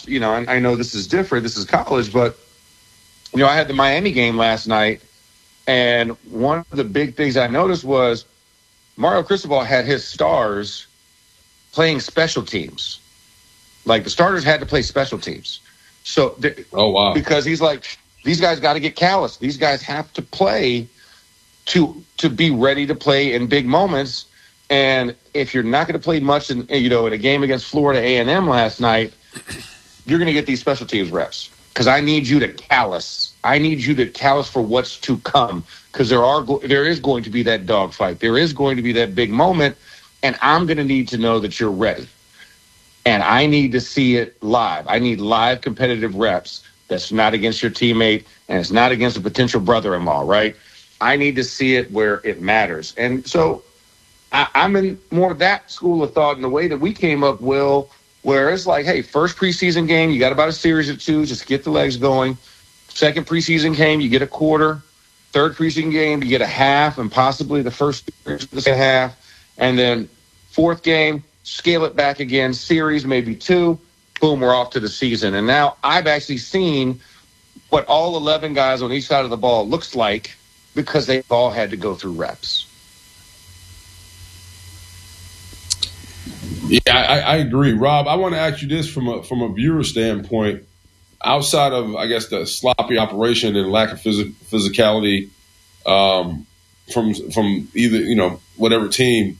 I know this is different. This is college, but, I had the Miami game last night, and one of the big things I noticed was Mario Cristobal had his stars playing special teams. Like, the starters had to play special teams. So, oh, wow. Because he's like, these guys got to get callous. These guys have to play to be ready to play in big moments. And if you're not going to play much in a game against Florida A&M last night, you're going to get these special teams reps. Because I need you to callous. I need you to callous for what's to come. Because there is going to be that dogfight. There is going to be that big moment. And I'm going to need to know that you're ready. And I need to see it live. I need live competitive reps. That's not against your teammate, and it's not against a potential brother-in-law, right? I need to see it where it matters. And so I'm in more of that school of thought in the way that we came up, Will, where it's like, hey, first preseason game, you got about a series or two, just get the legs going. Second preseason game, you get a quarter. Third preseason game, you get a half, and possibly the first half. And then fourth game, scale it back again, series, maybe two. Boom, we're off to the season. And now I've actually seen what all 11 guys on each side of the ball looks like because they've all had to go through reps. Yeah, I agree. Rob, I want to ask you this from a viewer standpoint. Outside of, I guess, the sloppy operation and lack of physicality from either, whatever team,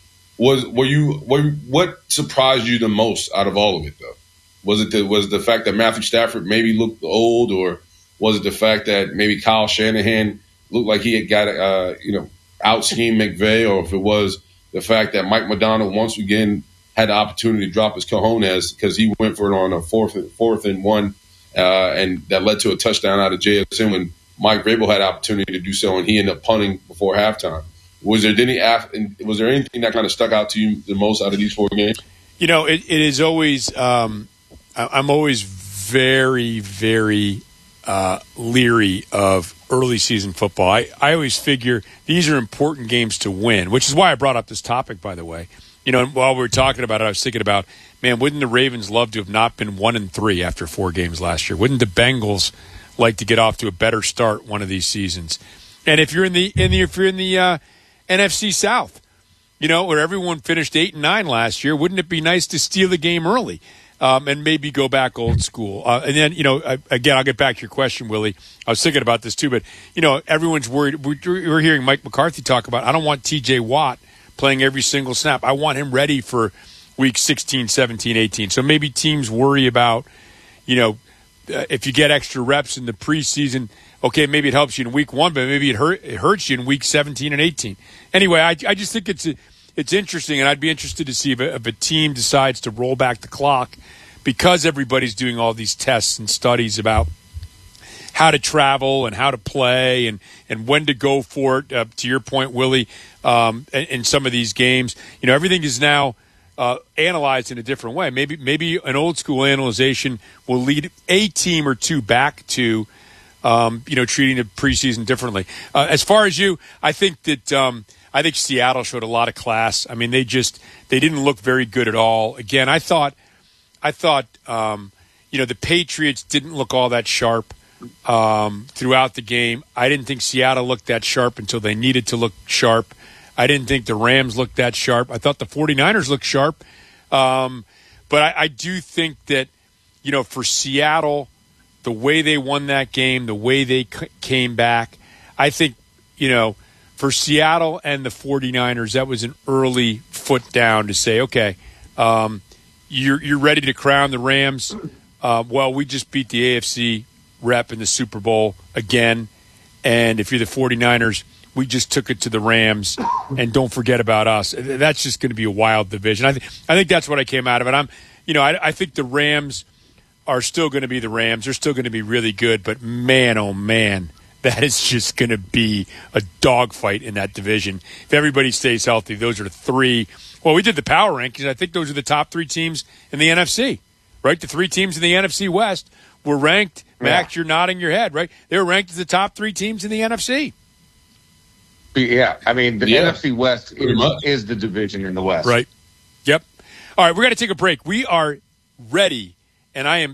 what surprised you the most out of all of it, though? Was it the fact that Matthew Stafford maybe looked old, or was it the fact that maybe Kyle Shanahan looked like he had got out-schemed McVay, or if it was the fact that Mike Madonna once again had the opportunity to drop his cojones because he went for it on a fourth and one, and that led to a touchdown out of JSN when Mike Vrabel had the opportunity to do so, and he ended up punting before halftime. Was there anything that kind of stuck out to you the most out of these four games? It is always I'm always very, very leery of early season football. I always figure these are important games to win, which is why I brought up this topic, by the way. While we were talking about it, I was thinking about, man, wouldn't the Ravens love to have not been 1-3 after 4 games last year? Wouldn't the Bengals like to get off to a better start one of these seasons? And if you're in the NFC South, where everyone finished 8-9 last year, wouldn't it be nice to steal the game early and maybe go back old school? And then, again, I'll get back to your question, Willie. I was thinking about this too, but, everyone's worried. We're hearing Mike McCarthy talk about, I don't want T.J. Watt playing every single snap. I want him ready for week 16, 17, 18. So maybe teams worry about, if you get extra reps in the preseason, okay, maybe it helps you in week 1, but maybe it hurts you in week 17 and 18. Anyway, I just think it's interesting, and I'd be interested to see if a team decides to roll back the clock because everybody's doing all these tests and studies about how to travel and how to play and when to go for it. To your point, Willie, in some of these games, everything is now analyzed in a different way. Maybe an old school analyzation will lead a team or two back to treating the preseason differently. As far as you, I think Seattle showed a lot of class. I mean, they didn't look very good at all. Again, I thought the Patriots didn't look all that sharp throughout the game. I didn't think Seattle looked that sharp until they needed to look sharp. I didn't think the Rams looked that sharp. I thought the 49ers looked sharp. But I do think that, for Seattle, the way they won that game, the way they came back, I think, for Seattle and the 49ers, that was an early foot down to say, okay, you're ready to crown the Rams. Well, we just beat the AFC rep in the Super Bowl again. And if you're the 49ers, we just took it to the Rams, and don't forget about us. That's just going to be a wild division. I think that's what I came out of it. I think the Rams are still going to be the Rams. They're still going to be really good, but man, oh man, that is just going to be a dogfight in that division. If everybody stays healthy, those are 3. Well, we did the power rankings. I think those are the top 3 teams in the NFC, right? The 3 teams in the NFC West were ranked. Max, you're nodding your head, right? They were ranked as the top 3 teams in the NFC. Yeah, I mean, the NFC West is the division in the West. Right. Yep. All right, we're going to take a break. We are ready, and I am